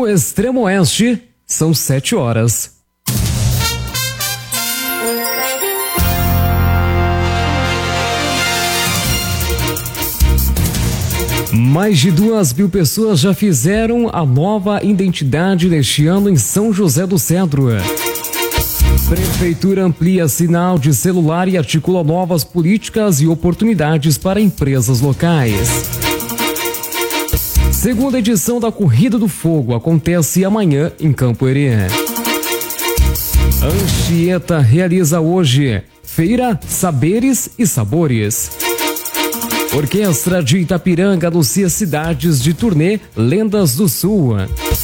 no Extremo Oeste, são 7 horas. Mais de 2.000 pessoas já fizeram a nova identidade neste ano em São José do Cedro. Prefeitura amplia sinal de celular e articula novas políticas e oportunidades para empresas locais. Segunda edição da Corrida do Fogo acontece amanhã em Campoerê. Anchieta realiza hoje Feira Saberes e Sabores. Orquestra de Itapiranga anuncia cidades de turnê Lendas do Sul.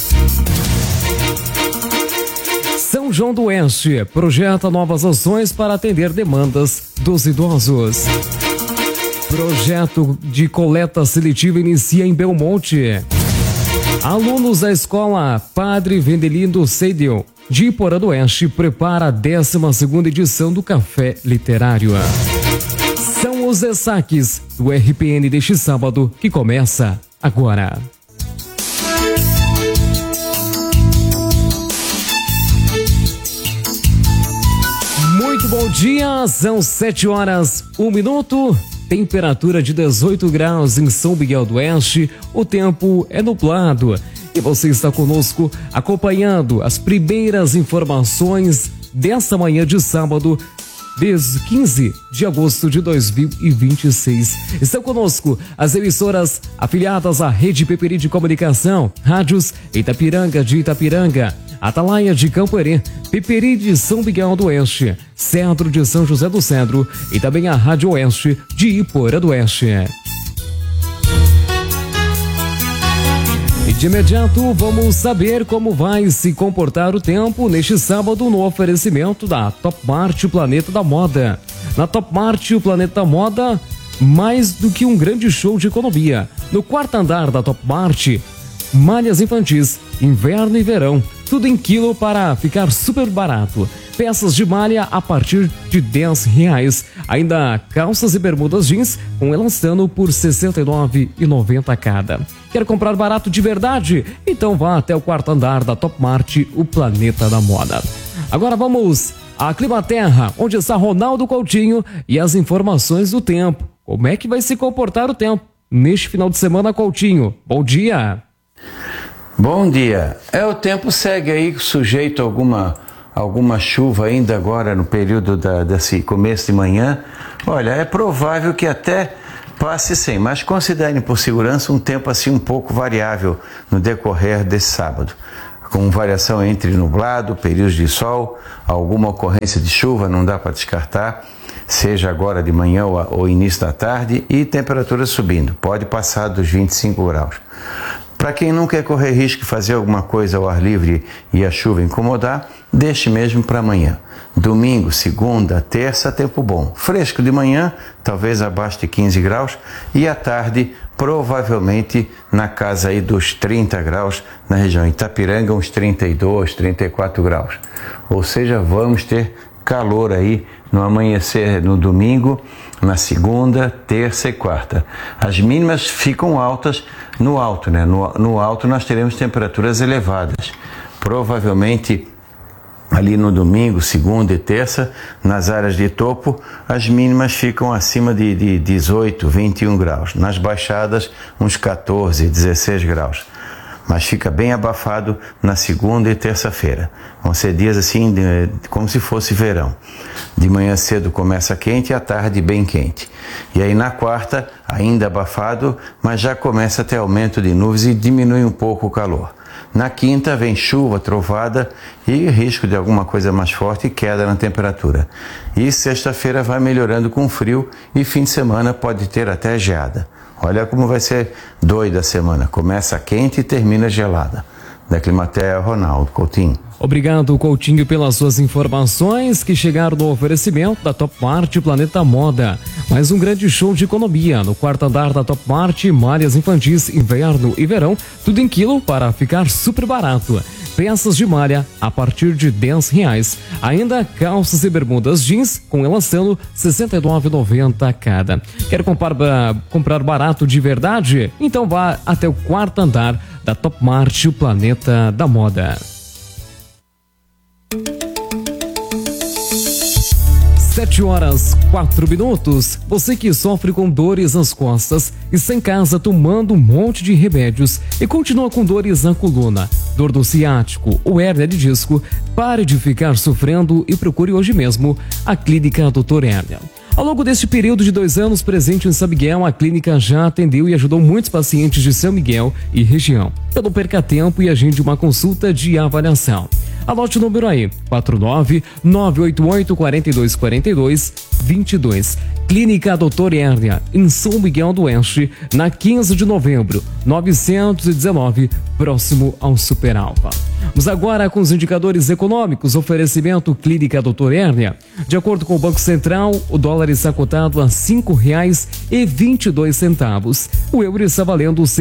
São João do Oeste projeta novas ações para atender demandas dos idosos. Projeto de coleta seletiva inicia em Belmonte. Alunos da escola Padre Vendelindo Seidel de Iporã do Oeste prepara a 12ª edição do Café Literário. São os destaques do RPN deste sábado, que começa agora. Muito bom dia, são 7 horas, 1 minuto, temperatura de 18 graus em São Miguel do Oeste, o tempo é nublado e você está conosco acompanhando as primeiras informações desta manhã de sábado, desde 15 de agosto de 2026. Estão conosco as emissoras afiliadas à Rede Peperi de Comunicação, rádios Itapiranga de Itapiranga, Atalaia de Campoerê, Peperi de São Miguel do Oeste, Cedro de São José do Cedro e também a Rádio Oeste de Iporã do Oeste. E de imediato vamos saber como vai se comportar o tempo neste sábado no oferecimento da Top Mart, o Planeta da Moda. Na Top Mart, o Planeta da Moda, mais do que um grande show de economia. No quarto andar da Top Mart, malhas infantis, inverno e verão, tudo em quilo para ficar super barato. Peças de malha a partir de R$10. Ainda calças e bermudas jeans com elastano por R$ 69,90 cada. Quer comprar barato de verdade? Então vá até o quarto andar da Top Mart, o Planeta da Moda. Agora vamos à Climaterra, onde está Ronaldo Coutinho e as informações do tempo. Como é que vai se comportar o tempo neste final de semana, Coutinho? Bom dia! Bom dia. O tempo segue aí sujeito a alguma chuva ainda agora no período desse começo de manhã. Olha, é provável que até passe sem, mas considerem por segurança um tempo assim um pouco variável no decorrer desse sábado, com variação entre nublado, períodos de sol, alguma ocorrência de chuva, não dá para descartar, seja agora de manhã ou início da tarde, e temperatura subindo, pode passar dos 25 graus. Para quem não quer correr risco de fazer alguma coisa ao ar livre e a chuva incomodar, deixe mesmo para amanhã. Domingo, segunda, terça, tempo bom. Fresco de manhã, talvez abaixo de 15 graus, e à tarde, provavelmente na casa aí dos 30 graus, na região Itapiranga, uns 32, 34 graus. Ou seja, vamos ter calor aí no amanhecer no domingo, na segunda, terça e quarta. As mínimas ficam altas no alto, né? No alto nós teremos temperaturas elevadas. Provavelmente ali no domingo, segunda e terça, nas áreas de topo, as mínimas ficam acima de 18, 21 graus. Nas baixadas, uns 14, 16 graus. Mas fica bem abafado na segunda e terça-feira. Vão ser dias assim, como se fosse verão. De manhã cedo começa quente e à tarde bem quente. E aí na quarta, ainda abafado, mas já começa a ter aumento de nuvens e diminui um pouco o calor. Na quinta vem chuva, trovada e risco de alguma coisa mais forte e queda na temperatura. E sexta-feira vai melhorando com frio e fim de semana pode ter até geada. Olha como vai ser doida a semana. Começa quente e termina gelada. Da Climaterra, Ronaldo Coutinho. Obrigado, Coutinho, pelas suas informações que chegaram no oferecimento da Top Mart Planeta Moda. Mais um grande show de economia no quarto andar da Top Mart, malhas infantis, inverno e verão, tudo em quilo para ficar super barato. Peças de malha a partir de R$10. Ainda calças e bermudas jeans com elastano R$ 69,90 cada. Quer comprar barato de verdade? Então vá até o quarto andar da Top Mart, o planeta da moda. 7h04. Você que sofre com dores nas costas, está em casa tomando um monte de remédios e continua com dores na coluna, dor do ciático ou hérnia de disco, pare de ficar sofrendo e procure hoje mesmo a Clínica Dr. Hérnia. Ao longo deste período de 2 anos presente em São Miguel, a clínica já atendeu e ajudou muitos pacientes de São Miguel e região. Então não perca tempo e agende uma consulta de avaliação. Anote o número aí, 49-988-4242-22. Clínica Dr. Hérnia, em São Miguel do Oeste, na 15 de novembro, 919, próximo ao Super Alfa. Vamos agora com os indicadores econômicos. Oferecimento Clínica Dr. Hérnia. De acordo com o Banco Central, o dólar está cotado a R$ 5,22. O euro está valendo R$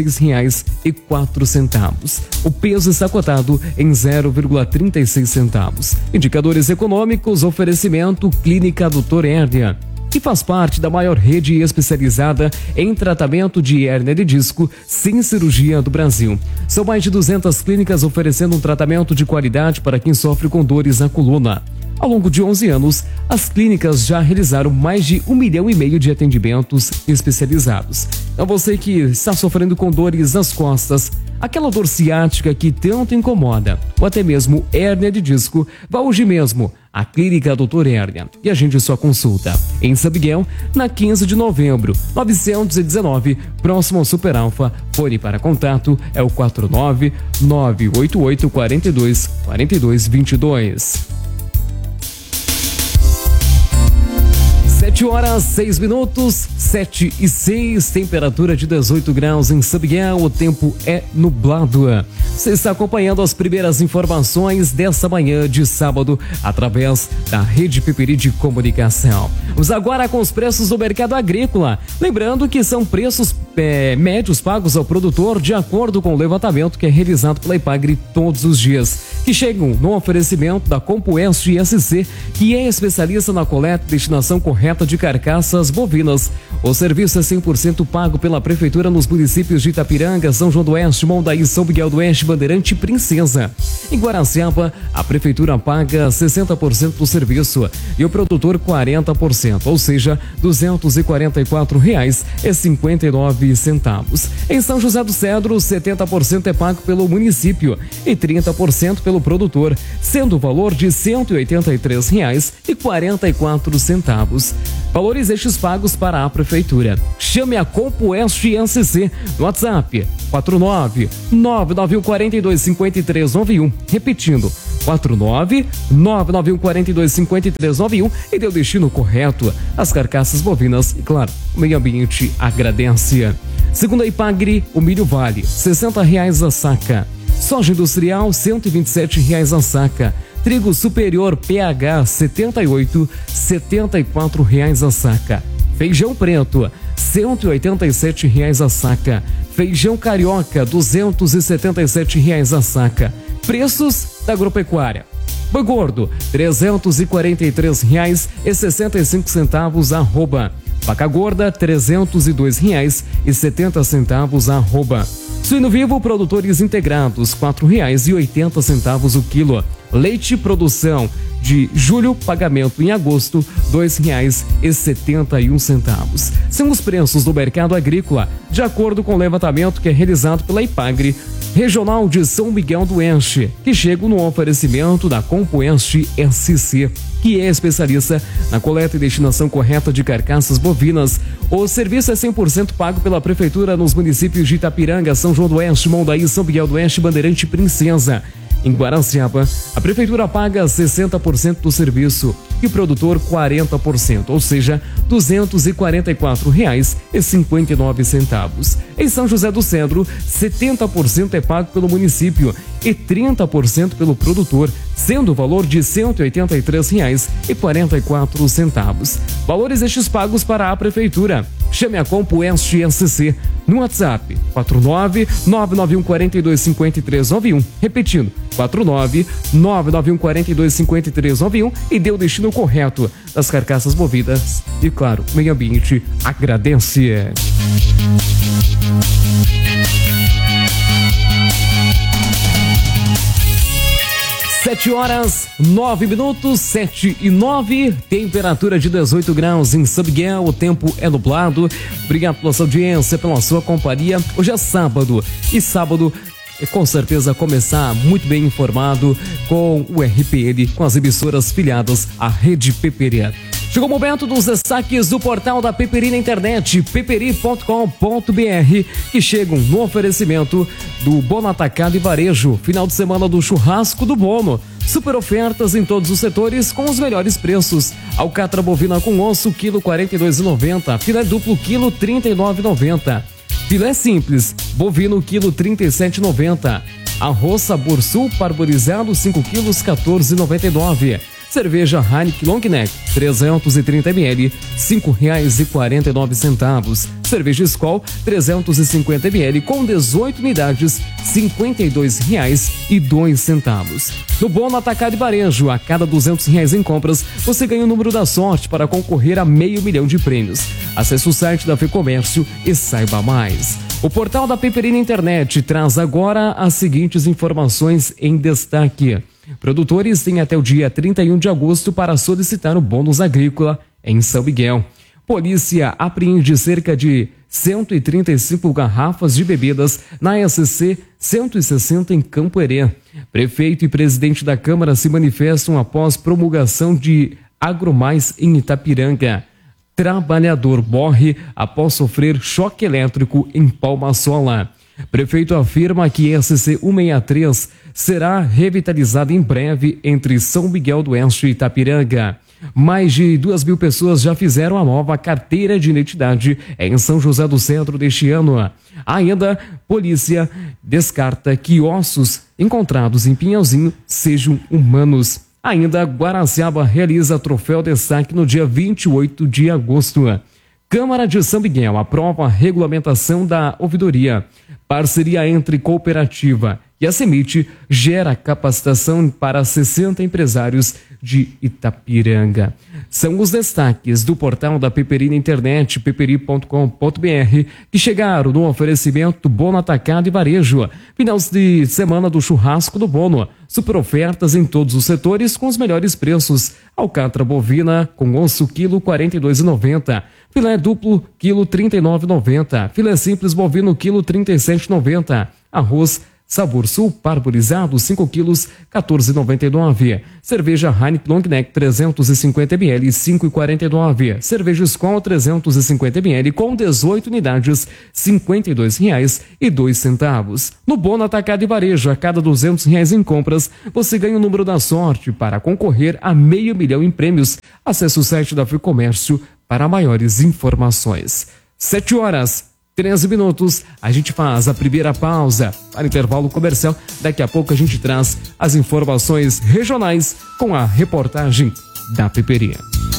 6,04. O peso está cotado em 0,36 centavos. Indicadores econômicos. Oferecimento Clínica Dr. Hérnia, que faz parte da maior rede especializada em tratamento de hérnia de disco sem cirurgia do Brasil. São mais de 200 clínicas oferecendo um tratamento de qualidade para quem sofre com dores na coluna. Ao longo de 11 anos, as clínicas já realizaram mais de 1,5 milhão de atendimentos especializados. Então você que está sofrendo com dores nas costas, aquela dor ciática que tanto incomoda, ou até mesmo hérnia de disco, vá hoje mesmo à Clínica Dr. Hérnia e agende sua consulta. Em São Miguel, na 15 de novembro, 919, próximo ao Super Alfa. Fone para contato é o 49-988-42-4222. 7h06, 7h06, temperatura de 18 graus em São Miguel, o tempo é nublado. Você está acompanhando as primeiras informações dessa manhã de sábado através da Rede Pipiri de Comunicação. Vamos agora com os preços do mercado agrícola. Lembrando que são preços médios pagos ao produtor de acordo com o levantamento que é realizado pela Ipagre todos os dias, que chegam no oferecimento da Compoeste SC, que é especialista na coleta e destinação correta de carcaças bovinas. O serviço é 100% pago pela Prefeitura nos municípios de Itapiranga, São João do Oeste, Mondaí, São Miguel do Oeste, Bandeirante e Princesa. Em Guaraciaba, a Prefeitura paga 60% do serviço e o produtor 40%, ou seja, R$ 244,59. Em São José do Cedro, 70% é pago pelo município e 30% pelo produtor, sendo o valor de R$ 183,44. Valores estes pagos para a Prefeitura. Chame a Compoeste SC no WhatsApp 49-991-42-5391. Repetindo, 49-991-42-5391 e dê o destino correto às carcaças bovinas e, claro, o meio ambiente agradece. Segundo a Ipagre, o milho vale R$ 60,00 a saca. Soja industrial, R$ 127,00 a saca. Trigo superior PH 78, R$ 74,00 a saca. Feijão preto, R$ 187,00 a saca. Feijão carioca, R$ 277,00 a saca. Preços da agropecuária. Boi gordo, R$ 343,65 arroba. Vaca gorda, R$ 302,70 arroba. Suíno vivo, produtores integrados, R$ 4,80 o quilo. Leite produção de julho, pagamento em agosto, R$ 2,71. São os preços do mercado agrícola, de acordo com o levantamento que é realizado pela Ipagre Regional de São Miguel do Oeste, que chega no oferecimento da Compoeste SC, que é especialista na coleta e destinação correta de carcaças bovinas. O serviço é 100% pago pela Prefeitura nos municípios de Itapiranga, São João do Oeste, Mondaí, São Miguel do Oeste, Bandeirante e Princesa. Em Guaraciaba, a Prefeitura paga 60% do serviço e o produtor 40%, ou seja, R$ 244,59. Em São José do Cedro, 70% é pago pelo município e 30% pelo produtor, sendo o valor de R$ 183,44. Valores estes pagos para a Prefeitura. Chame a Compoeste SC no WhatsApp 49-991-42-5391. Repetindo, 49-991-42-5391 e dê o destino correto das carcaças bovinas. E claro, o meio ambiente agradece. 7h09, 7h09, temperatura de 18 graus em São Miguel, o tempo é nublado. Obrigado pela sua audiência, pela sua companhia. Hoje é sábado e sábado com certeza começar muito bem informado com o RPN, com as emissoras filiadas à Rede Peperi. Chegou o momento dos destaques do portal da Peperi na internet, peperi.com.br, que chegam no oferecimento do Bono Atacado e Varejo, final de semana do churrasco do Bono. Super ofertas em todos os setores com os melhores preços. Alcatra bovina com osso, quilo R$ 42,90. Filé duplo, quilo R$ 39,90. Filé simples, bovino, quilo R$ 37,90. Arroz Sabor Sul parborizado, 5 quilos, R$ 14,99. Cerveja Heineken Long Neck, 330 ml, R$ 5,49. Cerveja Skol, 350 ml, com 18 unidades, R$ 52,02. No Bono Atacado e Varejo, a cada R$ 200 em compras, você ganha o número da sorte para concorrer a R$500 mil de prêmios. Acesse o site da FEComércio e saiba mais. O portal da Peperi na internet traz agora as seguintes informações em destaque. Produtores têm até o dia 31 de agosto para solicitar o bônus agrícola em São Miguel. Polícia apreende cerca de 135 garrafas de bebidas na SC 160 em Campo Herê. Prefeito e presidente da Câmara se manifestam após promulgação de Agromais em Itapiranga. Trabalhador morre após sofrer choque elétrico em Palma-Sola. Prefeito afirma que SC 163 será revitalizada em breve entre São Miguel do Oeste e Itapiranga. Mais de 2.000 pessoas já fizeram a nova carteira de identidade em São José do Centro deste ano. Ainda, polícia descarta que ossos encontrados em Pinhalzinho sejam humanos. Ainda, Guaraciaba realiza troféu destaque no dia 28 de agosto. Câmara de São Miguel aprova a regulamentação da ouvidoria. Parceria entre cooperativa e a CEMIT gera capacitação para 60 empresários de Itapiranga. São os destaques do portal da Peperi na internet, peperi.com.br, que chegaram no oferecimento Bono Atacado e Varejo. Final de semana do churrasco do Bono. Super ofertas em todos os setores com os melhores preços. Alcatra bovina com osso, quilo R$ 42,90. Filé duplo, quilo R$ 39,90. Filé simples bovino, quilo R$ 37,90. Arroz Sabor Sul parborizado, 5 quilos, R$ 14,99. Cerveja Heineken Long Neck, 350 ml, R$ 5,49. Cerveja Skol, 350 ml, com 18 unidades, R$ 52,02. No Bono Atacado e Varejo, a cada R$ 200 em compras, você ganha o número da sorte para concorrer a R$500 mil em prêmios. Acesse o site da FEComércio para maiores informações. 7h13, a gente faz a primeira pausa para intervalo comercial. Daqui a pouco a gente traz as informações regionais com a reportagem da Peperi.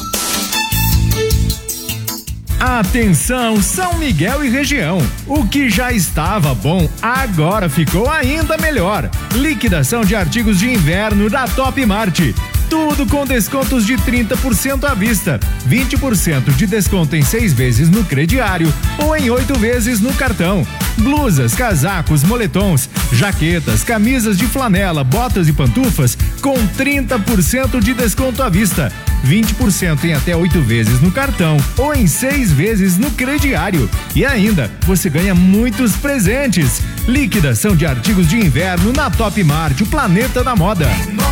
Atenção, São Miguel e região. O que já estava bom, agora ficou ainda melhor. Liquidação de artigos de inverno da Top Mart. Tudo com descontos de 30% à vista, 20% de desconto em 6 vezes no crediário ou em 8 vezes no cartão. Blusas, casacos, moletons, jaquetas, camisas de flanela, botas e pantufas com 30% de desconto à vista, 20% em até 8 vezes no cartão ou em 6 vezes no crediário. E ainda, você ganha muitos presentes. Liquidação de artigos de inverno na Top Mart, o planeta da moda.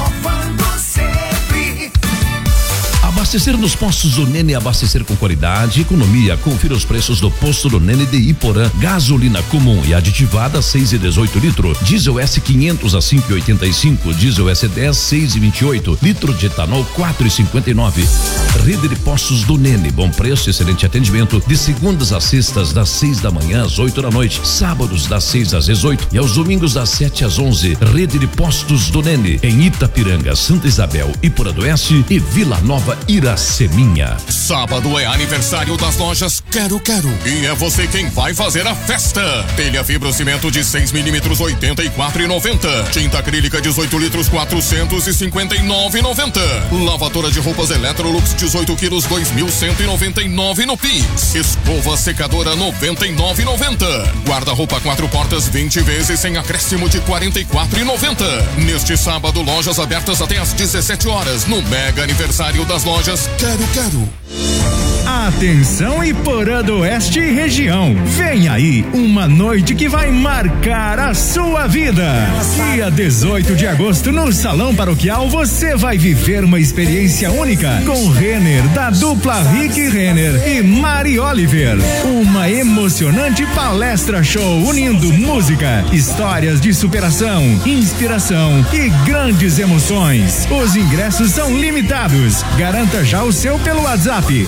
Abastecer nos postos do Nene, abastecer com qualidade e economia. Confira os preços do posto do Nene de Iporã. Gasolina comum e aditivada 6,18 litro. Diesel S500 a 5,85. Diesel S10 6,28. Litro de etanol 4,59. Rede de postos do Nene. Bom preço, excelente atendimento. De segundas a sextas das 6 da manhã às 8 da noite. Sábados das 6 às 18 e aos domingos das 7 às 11. Rede de postos do Nene em Itapiranga, Santa Isabel, Iporã do Oeste e Vila Nova Iraceminha. Sábado é aniversário das lojas Quero Quero e é você quem vai fazer a festa. Telha fibrocimento de 6 milímetros 84,90. Tinta acrílica 18 litros 459,90. Lavadora de roupas Electrolux 18 quilos 2.199 no Pix. Escova secadora 99,90. Guarda-roupa 4 portas 20 vezes sem acréscimo de 44,90. Neste sábado, lojas abertas até às 17 horas no mega aniversário das lojas Quero Quero. Atenção Iporã do Oeste e região. Vem aí uma noite que vai marcar a sua vida. Dia 18 de agosto no Salão Paroquial você vai viver uma experiência única com Renner da dupla Rick Renner e Mari Oliver. Uma emocionante palestra show unindo música, histórias de superação, inspiração e grandes emoções. Os ingressos são limitados. Garanta já o seu pelo WhatsApp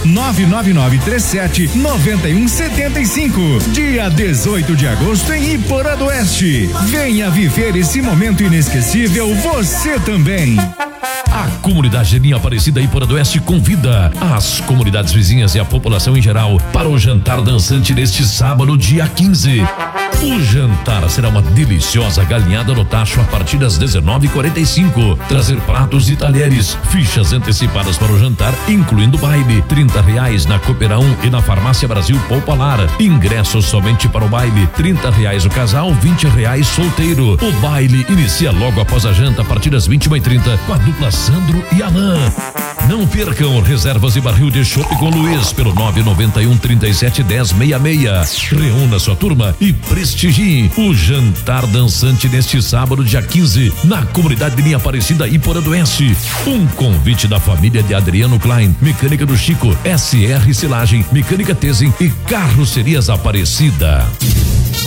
99937-9175. Dia 18 de agosto em Iporã do Oeste. Venha viver esse momento inesquecível você também. A comunidade Linha Aparecida Iporã do Oeste convida as comunidades vizinhas e a população em geral para o jantar dançante neste sábado, dia 15. O jantar será uma deliciosa galinhada no tacho a partir das 19h45. Trazer pratos e talheres, fichas antecipadas para o jantar, incluindo baile, R$30 na Coopera 1 e na Farmácia Brasil Popular. Ingressos somente para o baile, R$30 o casal, R$20 solteiro. O baile inicia logo após a janta a partir das 21h30 com a dupla Sandro e Alain. Não percam reservas e barril de chopp com Luiz pelo 991-371066. Reúna sua turma e prestigie o jantar dançante neste sábado, dia 15, na comunidade de Linha Aparecida Iporã do Oeste. Um convite da família de Adriano Klein, Mecânica do Chico, SR Silagem, Mecânica Tesen e Carrocerias Aparecida.